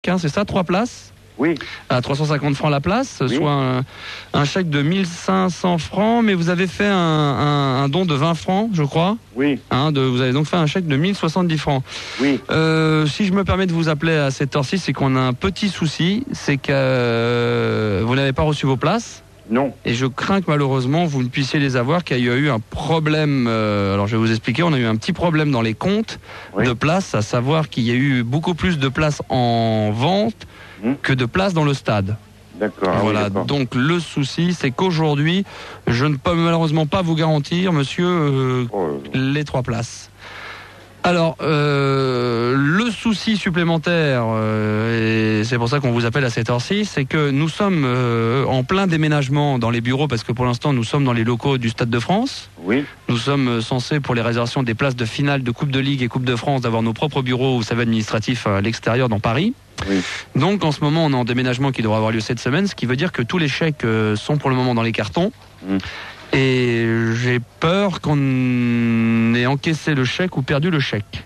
hein, c'est ça, 3 places? Oui. À 350 francs la place, oui. Soit un chèque de 1500 francs, mais vous avez fait un don de 20 francs, je crois. Oui. Vous avez donc fait un chèque de 1070 francs. Oui. Si je me permets de vous appeler à cette heure-ci, c'est qu'on a un petit souci, c'est que vous n'avez pas reçu vos places. Non. Et je crains que malheureusement vous ne puissiez les avoir, qu'il y a eu un problème. Alors je vais vous expliquer, on a eu un petit problème dans les comptes de places, à savoir qu'il y a eu beaucoup plus de places en vente que de places dans le stade. D'accord. Voilà, oui, donc le souci, c'est qu'aujourd'hui, je ne peux malheureusement pas vous garantir, monsieur, les 3 places. Alors, le souci supplémentaire, et c'est pour ça qu'on vous appelle à cette heure-ci, c'est que nous sommes en plein déménagement dans les bureaux, parce que pour l'instant, nous sommes dans les locaux du Stade de France. Oui. Nous sommes censés, pour les réservations des places de finale de Coupe de Ligue et Coupe de France, d'avoir nos propres bureaux, vous savez, administratifs à l'extérieur dans Paris. Oui. Donc, en ce moment, on est en déménagement qui devra avoir lieu cette semaine, ce qui veut dire que tous les chèques sont pour le moment dans les cartons. Et j'ai peur qu'on ait encaissé le chèque ou perdu le chèque.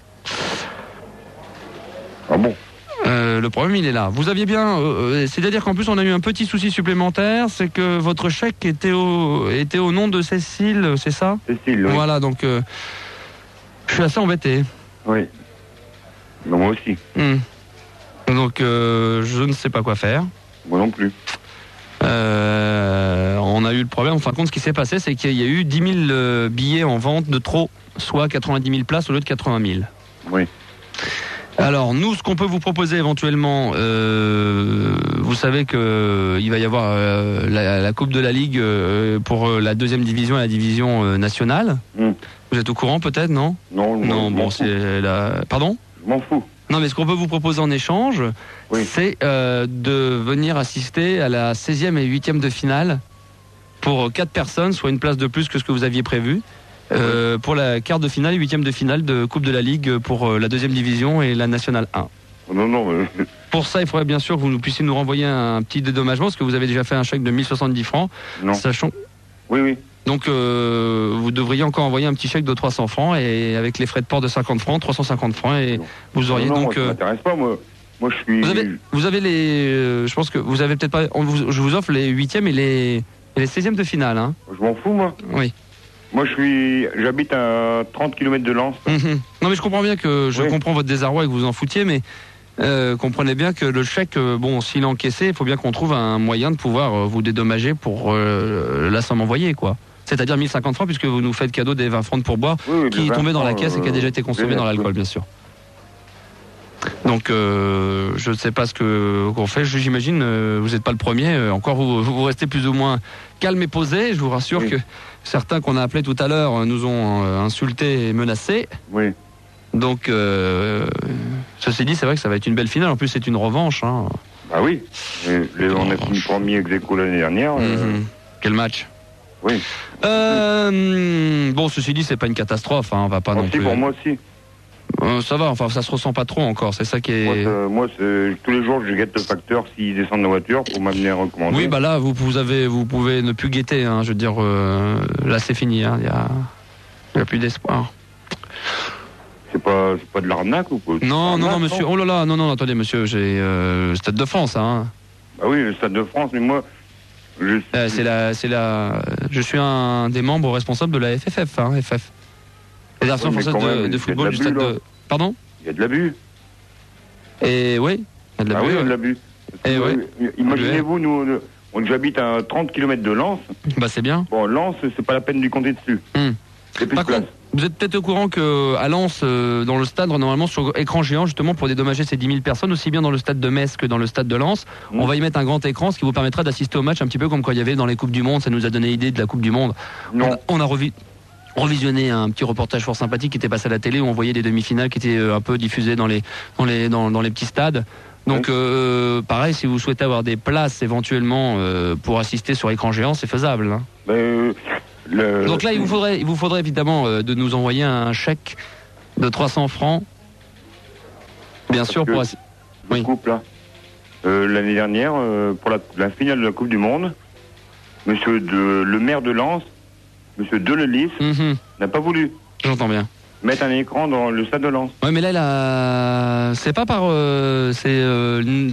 Ah bon? Le problème, il est là. Vous aviez bien... c'est-à-dire qu'en plus, on a eu un petit souci supplémentaire, c'est que votre chèque était au nom de Cécile, c'est ça? Cécile, oui. Voilà, donc je suis assez embêté. Oui. Non, moi aussi. Donc, je ne sais pas quoi faire. Moi non plus. On a eu le problème, en fin de compte, ce qui s'est passé, c'est qu'il y a eu 10 000 billets en vente de trop, soit 90 000 places au lieu de 80 000. Oui. Alors, nous, ce qu'on peut vous proposer éventuellement, vous savez qu'il va y avoir la Coupe de la Ligue pour la 2e division et la division nationale. Vous êtes au courant peut-être, non? Non, bon, c'est la... Pardon? Je m'en fous. Non, mais ce qu'on peut vous proposer en échange, c'est de venir assister à la 16e et 8e de finale pour 4 personnes, soit une place de plus que ce que vous aviez prévu, pour la quart de finale et 8e de finale de Coupe de la Ligue pour la 2e division et la Nationale 1. Non. Pour ça, il faudrait bien sûr que vous puissiez nous renvoyer un petit dédommagement, parce que vous avez déjà fait un chèque de 1070 francs. Non. Sachant... Oui. Donc, vous devriez encore envoyer un petit chèque de 300 francs, et avec les frais de port de 50 francs, 350 francs, et vous auriez non, donc... Moi, ça m'intéresse pas, moi je suis... Vous avez les... je pense que vous avez peut-être pas... je vous offre les 8e et les 16e de finale. Hein. Je m'en fous, moi. Oui. Moi, j'habite à 30 km de Lens. Non, mais je comprends bien que... Je comprends votre désarroi et que vous en foutiez, mais... comprenez bien que le chèque, s'il est encaissé, il faut bien qu'on trouve un moyen de pouvoir vous dédommager pour la somme envoyée, quoi. C'est-à-dire 1050 francs, puisque vous nous faites cadeau des 20 francs de pourboire qui est tombé dans la caisse et qui a déjà été consommé dans l'alcool, bien sûr. Donc, je ne sais pas ce qu'on fait. J'imagine, vous n'êtes pas le premier. Encore, vous restez plus ou moins calme et posé. Je vous rassure que certains qu'on a appelés tout à l'heure nous ont insultés et menacés. Oui. Donc, ceci dit, c'est vrai que ça va être une belle finale. En plus, c'est une revanche. Hein. Bah oui. On a fini premier ex-aequo l'année dernière. Quel match? Oui. Bon, ceci dit, c'est pas une catastrophe. Hein. On va pas non plus. Pour moi aussi. Ça va. Enfin, ça se ressent pas trop encore. C'est ça qui est. Moi, tous les jours, je guette le facteur s'il descend de la voiture pour m'amener à recommander. Oui, bah là, vous pouvez ne plus guetter. Hein. Je veux dire, là, c'est fini. Hein. Il y a plus d'espoir. C'est pas de l'arnaque ou quoi? Non, monsieur. Oh là là, non, attendez, monsieur, j'ai le Stade de France, hein. Bah oui, le Stade de France, mais moi, je suis un des membres responsables de la FFF, hein, FF. Fédération française de football du Stade de... Pardon? Il y a de l'abus. Et oui, il y a de l'abus. Ah oui, il y a de l'abus. Imaginez-vous, j'habite à 30 km de Lens. Bah c'est bien. Bon, Lens, c'est pas la peine de lui compter dessus. Par contre, vous êtes peut-être au courant qu'à Lens, dans le stade, normalement sur écran géant, justement pour dédommager ces 10 000 personnes, aussi bien dans le stade de Metz que dans le stade de Lens, on va y mettre un grand écran, ce qui vous permettra d'assister au match un petit peu comme quand il y avait dans les Coupes du Monde. Ça nous a donné l'idée de la Coupe du Monde. On a revisionné un petit reportage fort sympathique qui était passé à la télé où on voyait des demi-finales qui étaient un peu diffusées dans les petits stades. Donc pareil, si vous souhaitez avoir des places éventuellement pour assister sur écran géant, c'est faisable. Hein. Donc là, il vous faudrait évidemment de nous envoyer un chèque de 300 francs, bien sûr, pour assister. Oui. Coupe là. L'année dernière, pour la finale de la Coupe du Monde, le maire de Lens, monsieur Delelis, n'a pas voulu. J'entends bien. Mettre un écran dans le stade de Lens. Ouais, mais là, c'est pas par...